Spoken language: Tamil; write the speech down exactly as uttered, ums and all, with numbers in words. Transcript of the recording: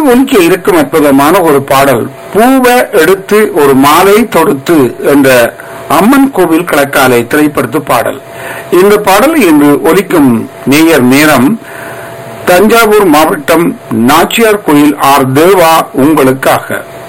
அடுத்து ஒலிக்க இருக்கும் அற்புதமான ஒரு பாடல் பூவை எடுத்து ஒரு மாலை தொடுத்து என்ற அம்மன் கோவில் கிழக்காலை திரைப்படத்து பாடல். இந்த பாடல் இன்று ஒலிக்கும் நேயர் நேரம் தஞ்சாவூர் மாவட்டம் நாச்சியார் கோயில் ஆர் தேவா உங்களுக்காக.